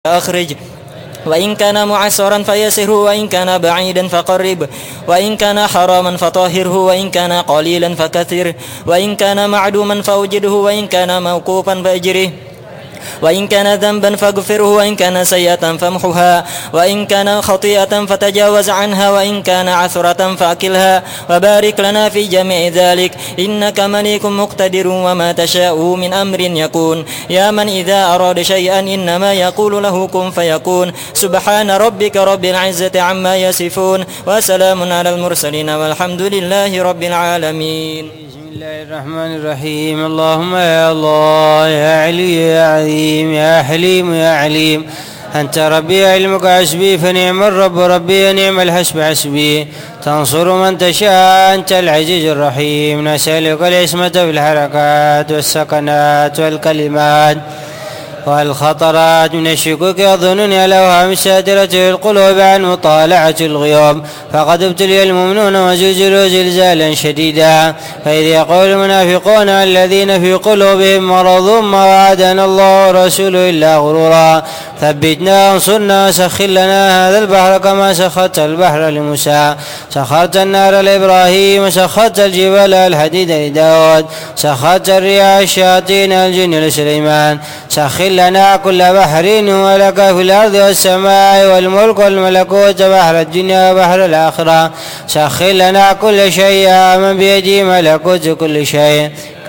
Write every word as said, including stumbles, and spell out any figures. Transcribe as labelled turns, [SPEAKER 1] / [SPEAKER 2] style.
[SPEAKER 1] أخرج، وإن كان معسرا فيسره، وإن كان بعيدا فقرب، وإن كان حراما فطهره، وإن كان قليلا فكثر، وإن كان معدوما فأوجده، وإن كان موقوفا فأجره، وإن كان ذنبا فاغفره، وإن كان سيئة فامحها، وإن كان خطيئة فتجاوز عنها، وإن كان عثرة فأكلها، وبارك لنا في جميع ذلك إنك مليك مقتدر، وما تشاء من أمر يكون. يا من إذا أراد شيئا إنما يقول له كن فيكون. سبحان ربك رب العزة عما يصفون، وسلام على المرسلين، والحمد لله رب العالمين.
[SPEAKER 2] بسم الله الرحمن الرحيم. اللهم يا الله يا علي يا عظيم يا حليم يا عليم، أنت ربي علمك حسبي، فنعم الرب ربي نعم الحسب حسبي. تنصر من تشاء أنت العزيز الرحيم. نسألك العصمة في الحركات والسكنات والكلمات والخطرات من الشكوك والظنون والأوهام الساترة في القلوب عن مطالعة الغيوب، فقد ابتلي المؤمنون وزلزلوا زلزالا شديدا. فإذ يقول المنافقون الذين في قلوبهم مرض ما وعدنا الله ورسوله إلا غرورا، ثبتنا وانصرنا وسخر لنا هذا البحر كما سخرت البحر لموسى، سخرت النار لإبراهيم، وسخرت الجبال الحديد لداود، سخرت الرياح الشياطين الجن لسليمان. سخر لنا كل بحر هو لك في الأرض والسماء والملك والملكوت، بحر الدنيا وبحر الآخرة. سخر لنا كل شيء من بيده ملكوت كل شيء،